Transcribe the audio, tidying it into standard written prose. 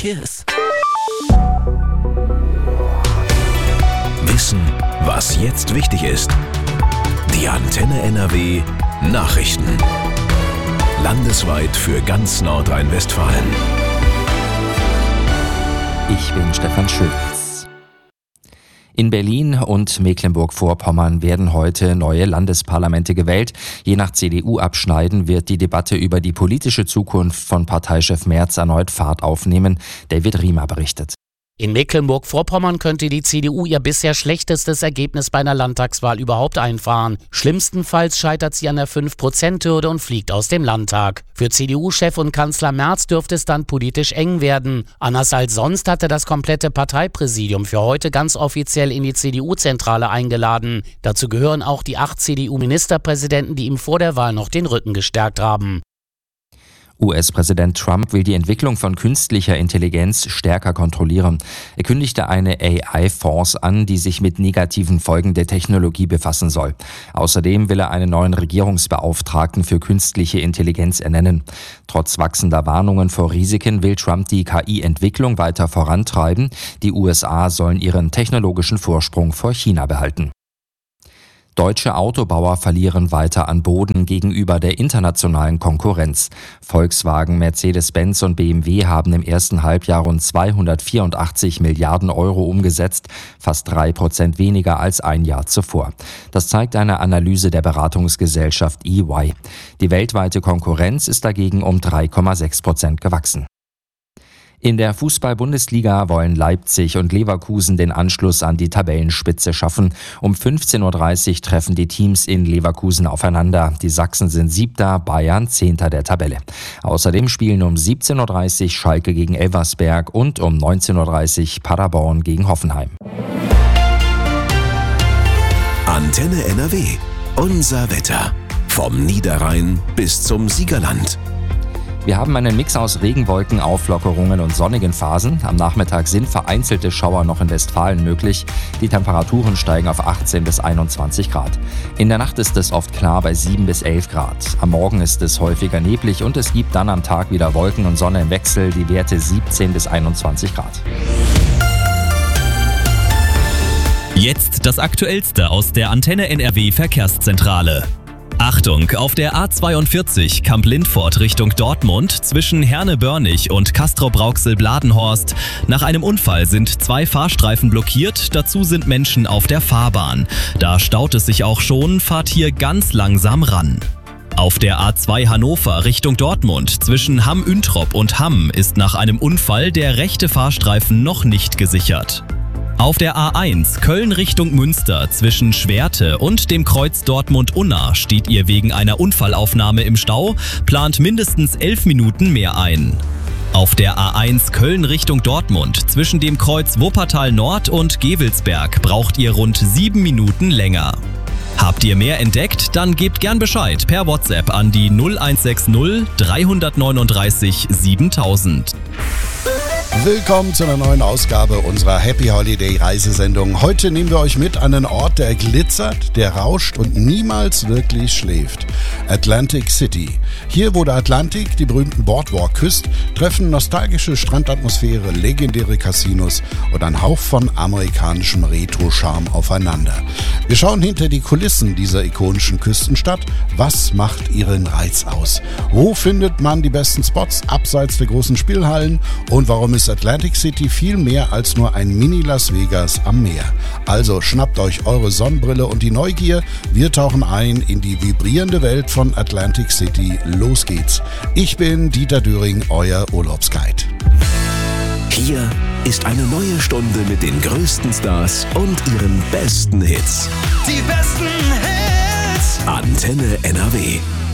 Kiss. Wissen, was jetzt wichtig ist. Die Antenne NRW Nachrichten. Landesweit für ganz Nordrhein-Westfalen. Ich bin Stefan Schulz. In Berlin und Mecklenburg-Vorpommern werden heute neue Landesparlamente gewählt. Je nach CDU-Abschneiden wird die Debatte über die politische Zukunft von Parteichef Merz erneut Fahrt aufnehmen. David Riemer berichtet. In Mecklenburg-Vorpommern könnte die CDU ihr bisher schlechtestes Ergebnis bei einer Landtagswahl überhaupt einfahren. Schlimmstenfalls scheitert sie an der 5%-Hürde und fliegt aus dem Landtag. Für CDU-Chef und Kanzler Merz dürfte es dann politisch eng werden. Anders als sonst hatte das komplette Parteipräsidium für heute ganz offiziell in die CDU-Zentrale eingeladen. Dazu gehören auch die 8 CDU-Ministerpräsidenten, die ihm vor der Wahl noch den Rücken gestärkt haben. US-Präsident Trump will die Entwicklung von künstlicher Intelligenz stärker kontrollieren. Er kündigte eine AI-Fonds an, die sich mit negativen Folgen der Technologie befassen soll. Außerdem will er einen neuen Regierungsbeauftragten für künstliche Intelligenz ernennen. Trotz wachsender Warnungen vor Risiken will Trump die KI-Entwicklung weiter vorantreiben. Die USA sollen ihren technologischen Vorsprung vor China behalten. Deutsche Autobauer verlieren weiter an Boden gegenüber der internationalen Konkurrenz. Volkswagen, Mercedes-Benz und BMW haben im ersten Halbjahr rund 284 Milliarden Euro umgesetzt, fast 3% weniger als ein Jahr zuvor. Das zeigt eine Analyse der Beratungsgesellschaft EY. Die weltweite Konkurrenz ist dagegen um 3,6% gewachsen. In der Fußball-Bundesliga wollen Leipzig und Leverkusen den Anschluss an die Tabellenspitze schaffen. Um 15.30 Uhr treffen die Teams in Leverkusen aufeinander. Die Sachsen sind 7., Bayern 10. der Tabelle. Außerdem spielen um 17.30 Uhr Schalke gegen Elversberg und um 19.30 Uhr Paderborn gegen Hoffenheim. Antenne NRW. Unser Wetter. Vom Niederrhein bis zum Siegerland. Wir haben einen Mix aus Regenwolken, Auflockerungen und sonnigen Phasen. Am Nachmittag sind vereinzelte Schauer noch in Westfalen möglich. Die Temperaturen steigen auf 18 bis 21 Grad. In der Nacht ist es oft klar bei 7 bis 11 Grad. Am Morgen ist es häufiger neblig und es gibt dann am Tag wieder Wolken und Sonne im Wechsel, die Werte 17 bis 21 Grad. Jetzt das Aktuellste aus der Antenne NRW Verkehrszentrale. Achtung, auf der A42 Kamp-Lindfort Richtung Dortmund zwischen Herne-Börnig und Castrop-Rauxel-Bladenhorst. Nach einem Unfall sind 2 Fahrstreifen blockiert, dazu sind Menschen auf der Fahrbahn. Da staut es sich auch schon, fahrt hier ganz langsam ran. Auf der A2 Hannover Richtung Dortmund zwischen Hamm-Üntrop und Hamm ist nach einem Unfall der rechte Fahrstreifen noch nicht gesichert. Auf der A1 Köln Richtung Münster zwischen Schwerte und dem Kreuz Dortmund-Unna steht ihr wegen einer Unfallaufnahme im Stau, plant mindestens 11 Minuten mehr ein. Auf der A1 Köln Richtung Dortmund zwischen dem Kreuz Wuppertal Nord und Gevelsberg braucht ihr rund 7 Minuten länger. Habt ihr mehr entdeckt? Dann gebt gern Bescheid per WhatsApp an die 0160 339 7000. Willkommen zu einer neuen Ausgabe unserer Happy Holiday Reisesendung. Heute nehmen wir euch mit an einen Ort, der glitzert, der rauscht und niemals wirklich schläft. Atlantic City. Hier, wo der Atlantik die berühmten Boardwalk küsst, treffen nostalgische Strandatmosphäre, legendäre Casinos und ein Hauch von amerikanischem Retro-Charme aufeinander. Wir schauen hinter die Kulissen dieser ikonischen Küstenstadt. Was macht ihren Reiz aus? Wo findet man die besten Spots abseits der großen Spielhallen? Und warum ist Atlantic City viel mehr als nur ein Mini-Las Vegas am Meer? Also schnappt euch eure Sonnenbrille und die Neugier. Wir tauchen ein in die vibrierende Welt von Atlantic City. Los geht's. Ich bin Dieter Döring, euer Urlaubsguide. Hier ist eine neue Stunde mit den größten Stars und ihren besten Hits. Die besten Hits. Antenne NRW.